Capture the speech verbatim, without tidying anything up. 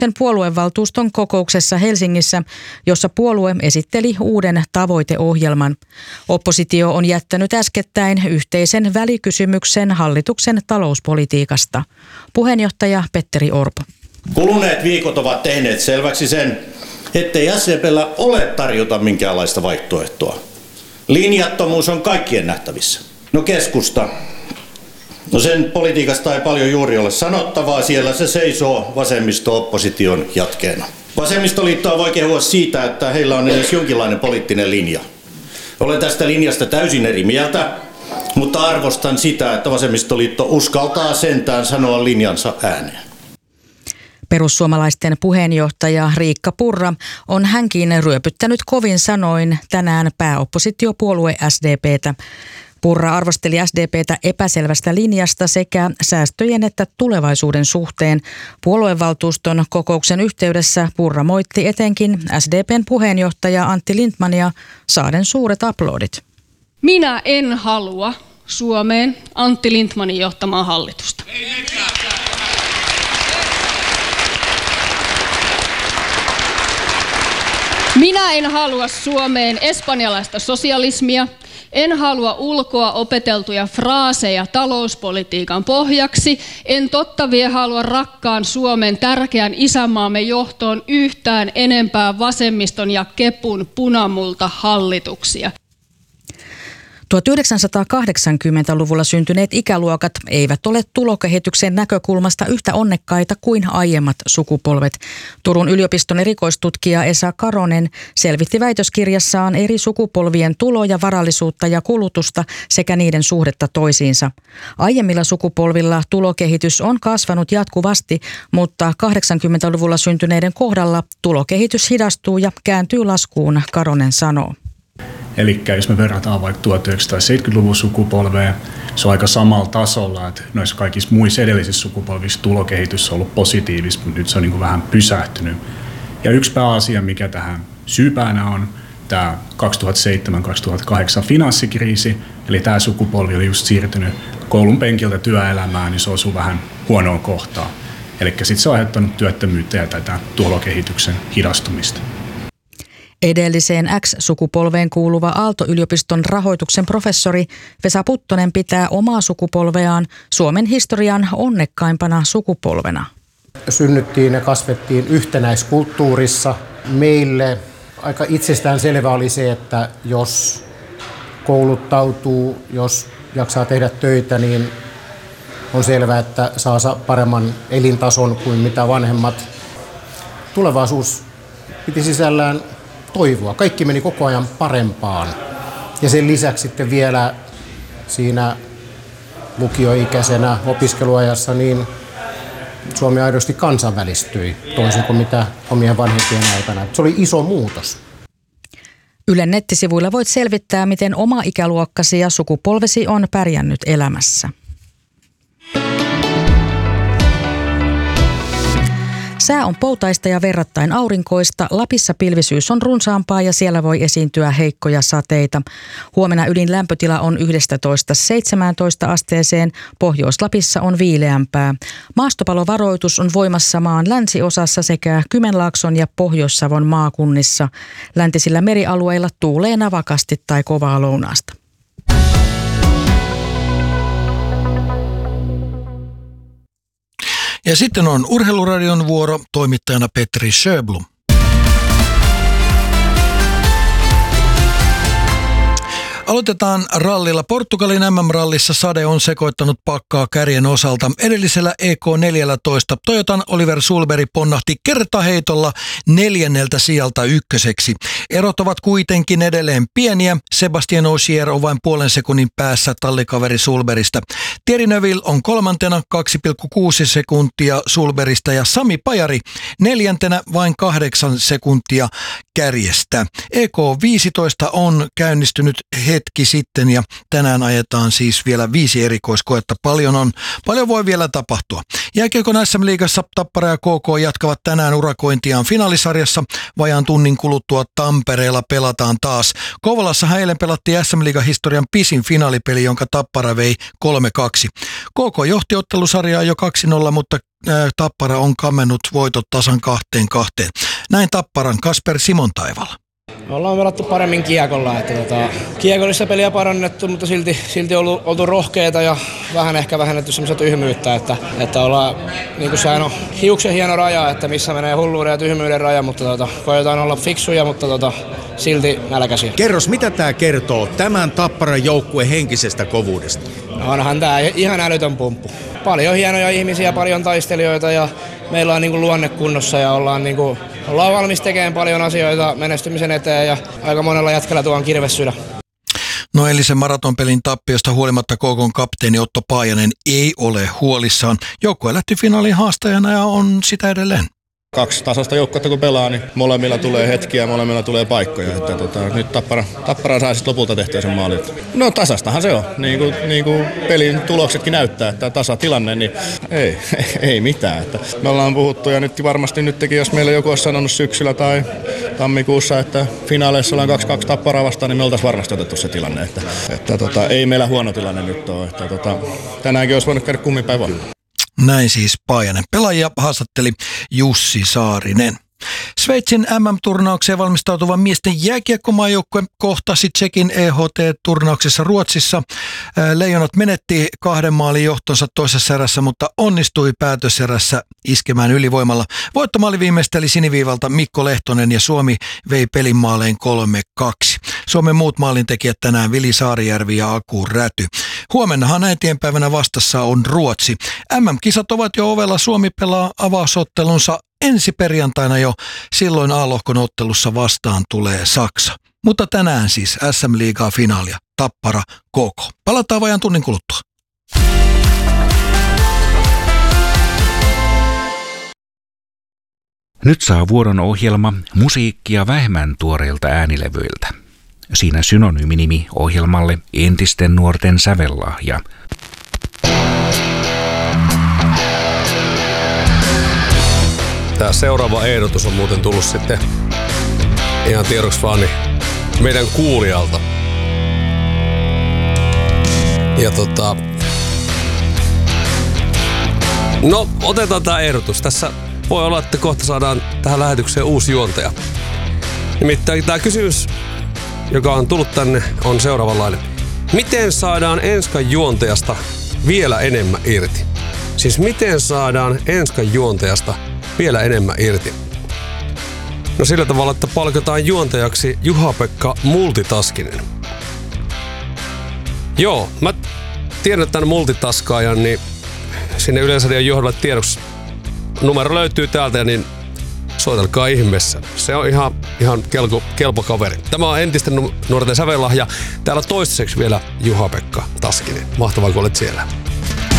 sitten puoluevaltuuston kokouksessa Helsingissä, jossa puolue esitteli uuden tavoiteohjelman. Oppositio on jättänyt äskettäin yhteisen välikysymyksen hallituksen talouspolitiikasta. Puheenjohtaja Petteri Orpo. Kuluneet viikot ovat tehneet selväksi sen, ettei S D P:llä ole tarjota minkäänlaista vaihtoehtoa. Linjattomuus on kaikkien nähtävissä. No keskusta. No sen politiikasta ei paljon juuri ole sanottavaa, siellä se seisoo vasemmisto-opposition jatkeena. Vasemmistoliittoa voi kehua siitä, että heillä on edes jonkinlainen poliittinen linja. Olen tästä linjasta täysin eri mieltä, mutta arvostan sitä, että vasemmistoliitto uskaltaa sentään sanoa linjansa ääneen. Perussuomalaisten puheenjohtaja Riikka Purra on hänkin ryöpyttänyt kovin sanoin tänään pääoppositiopuolue S D P:tä. Purra arvosteli S D P:tä epäselvästä linjasta sekä säästöjen että tulevaisuuden suhteen. Puoluevaltuuston kokouksen yhteydessä Purra moitti etenkin S D P:n puheenjohtaja Antti Lindtmania saaden suuret aplodit. Minä en halua Suomeen Antti Lindtmanin johtamaa hallitusta. Minä en halua Suomeen espanjalaista sosialismia, en halua ulkoa opeteltuja fraaseja talouspolitiikan pohjaksi, en totta vie halua rakkaan Suomen tärkeän isänmaamme johtoon yhtään enempää vasemmiston ja kepun punamulta hallituksia. tuhatyhdeksänsataakahdeksankymmentäluvulla syntyneet ikäluokat eivät ole tulokehityksen näkökulmasta yhtä onnekkaita kuin aiemmat sukupolvet. Turun yliopiston erikoistutkija Esa Karonen selvitti väitöskirjassaan eri sukupolvien tuloja, varallisuutta ja kulutusta sekä niiden suhdetta toisiinsa. Aiemmilla sukupolvilla tulokehitys on kasvanut jatkuvasti, mutta kahdeksankymmentäluvulla syntyneiden kohdalla tulokehitys hidastuu ja kääntyy laskuun, Karonen sanoo. Eli jos me verrataan vaikka tuhatyhdeksänsataaseitsemänkymmentäluvun sukupolveen, se on aika samalla tasolla, että noissa kaikissa muissa edellisissä sukupolvissa tulokehitys on ollut positiivista, mutta nyt se on niin kuin vähän pysähtynyt. Ja yksi pääasia, mikä tähän syypäänä on, tämä kaksituhattaseitsemän kaksituhattakahdeksan finanssikriisi, eli tämä sukupolvi oli just siirtynyt koulun penkiltä työelämään, niin se osui vähän huonoon kohtaan. Eli sitten se on aiheuttanut työttömyyttä ja tätä tulokehityksen hidastumista. Edelliseen X-sukupolveen kuuluva Aalto-yliopiston rahoituksen professori Vesa Puttonen pitää omaa sukupolveaan Suomen historian onnekkaimpana sukupolvena. Synnyttiin ja kasvettiin yhtenäiskulttuurissa. Meille aika itsestään selvä oli se, että jos kouluttautuu, jos jaksaa tehdä töitä, niin on selvää, että saa paremman elintason kuin mitä vanhemmat. Tulevaisuus piti sisällään toivoa. Kaikki meni koko ajan parempaan. Ja sen lisäksi sitten vielä siinä lukioikäisenä opiskeluajassa niin Suomi aidosti kansainvälistyi toisin kuin mitä omien vanhempien aikana. Se oli iso muutos. Ylen nettisivuilla voit selvittää, miten oma ikäluokkasi ja sukupolvesi on pärjännyt elämässä. Sää on poutaista ja verrattain aurinkoista. Lapissa pilvisyys on runsaampaa ja siellä voi esiintyä heikkoja sateita. Huomenna ylin lämpötila on yksitoista seitsemäntoista asteeseen. Pohjois-Lapissa on viileämpää. Maastopalovaroitus on voimassa maan länsiosassa sekä Kymenlaakson ja Pohjois-Savon maakunnissa. Läntisillä merialueilla tuulee navakasti tai kovaa lounasta. Ja sitten on Urheiluradion vuoro, toimittajana Petri Sjöblom. Aloitetaan rallilla. Portugalin M M-rallissa sade on sekoittanut pakkaa kärjen osalta. Edellisellä E K neljätoista Toyotan Oliver Sulberg ponnahti kertaheitolla neljänneltä sijalta ykköseksi. Erot ovat kuitenkin edelleen pieniä. Sebastian Ogier on vain puolen sekunnin päässä tallikaveri Sulbergista. Thierry Neuville on kolmantena kaksi pilkku kuusi sekuntia Sulbergista ja Sami Pajari neljäntenä vain kahdeksan sekuntia kärjestä. E K viisitoista on käynnistynyt hetki sitten ja tänään ajetaan siis vielä viisi erikoiskoetta. Paljon, on, paljon voi vielä tapahtua. Jääkiekon S M-liigassa Tappara ja K K jatkavat tänään urakointiaan finaalisarjassa. Vajaan tunnin kuluttua Tampereella pelataan taas. Kouvolassahan eilen pelattiin S M-liigan historian pisin finaalipeli, jonka Tappara vei kolme kaksi. K K johti ottelusarjaa jo kaksi nolla, mutta Tappara on kammennut voitot tasan kahteen kahteen. Näin Tapparan Kasper Simontaivala. Me ollaan pelattu paremmin kiekolla, että tota, kiekollista peliä parannettu, mutta silti, silti oltu, oltu rohkeita ja vähän ehkä vähennetty semmoista tyhmyyttä, että, että ollaan, niin kuin sehän on hiuksen hieno raja, että missä menee hulluuden ja tyhmyyden raja, mutta tota, koetaan olla fiksuja, mutta tota, silti nälkäisiä. Kerros, mitä tämä kertoo tämän Tapparan joukkueen henkisestä kovuudesta? No onhan tämä ihan älytön pumppu. Paljon hienoja ihmisiä, paljon taistelijoita ja meillä on niin kuin luonne kunnossa ja ollaan, niin kuin, ollaan valmis tekemään paljon asioita menestymisen eteen ja aika monella jätkällä tuon kirvessydä. No eilisen maratonpelin tappiosta huolimatta K K:n kapteeni Otto Paajanen ei ole huolissaan. Joukkue lähti finaalin haastajana ja on sitä edelleen. Kaksi tasasta joukkuetta kun pelaa, niin molemmilla tulee hetkiä ja molemmilla tulee paikkoja. Että, tota, nyt Tappara, Tappara sai sitten lopulta tehtyä sen maalin. No tasastahan se on, niin kuin, niin kuin pelin tuloksetkin näyttää, että tasatilanne, niin ei, ei mitään. Että me ollaan puhuttu ja nyt varmasti nytkin, jos meillä joku olisi sanonut syksyllä tai tammikuussa, että finaaleissa ollaan kaksi kaksi Tapparaa vastaan, niin me oltaisiin varmasti otettu se tilanne. Että, että tota, ei meillä huono tilanne nyt ole. Että, tota, tänäänkin olisi voinut käydä kummin päin vaan. Näin siis Paajanen. Pelaajia haastatteli Jussi Saarinen. Sveitsin M M-turnaukseen valmistautuva miesten jääkiekkomaajoukkue kohtasi Tšekin E H T-turnauksessa Ruotsissa. Leijonat menetti kahden maalin johtonsa toisessa erässä, mutta onnistui päätöserässä iskemään ylivoimalla. Voittomaali viimeisteli siniviivalta Mikko Lehtonen ja Suomi vei pelin maaleen kolme kaksi. Suomen muut maalintekijät tänään Vili Saarijärvi ja Aku Räty. Huomennahan äitienpäivänä vastassa on Ruotsi. M M-kisat ovat jo ovella. Suomi pelaa avausottelunsa ensi perjantaina jo. Silloin A-lohkon ottelussa vastaan tulee Saksa. Mutta tänään siis S M-liigaa finaalia. Tappara K K. Palataan vajan tunnin kuluttua. Nyt saa vuoron ohjelma musiikkia vähemmän tuoreilta äänilevyiltä. Siinä synonyyminimi ohjelmalle entisten nuorten sävellahja. Tämä seuraava ehdotus on muuten tullut sitten ihan tiedoksi vaan niin meidän kuulijalta. Ja tota... No, otetaan tämä ehdotus. Tässä voi olla, että kohta saadaan tähän lähetykseen uusi juontaja. Nimittäin tämä kysymys, joka on tullut tänne, on seuraavanlainen. Miten saadaan Enskan juontajasta vielä enemmän irti? Siis miten saadaan Enskan juontajasta vielä enemmän irti? No sillä tavalla, että palkataan juontajaksi Juha-Pekka Multitaskinen. Joo, mä tiedän tämän multitaskaajan, niin sinne Yleisradion johdolle tiedoksi numero löytyy täältä, niin soitelkaa ihmeessä. Se on ihan, ihan kelpo, kelpo kaveri. Tämä on entisten nuorten sävellahja. Täällä toistaiseksi vielä Juha-Pekka Taskinen. Mahtavaa, kun olet siellä.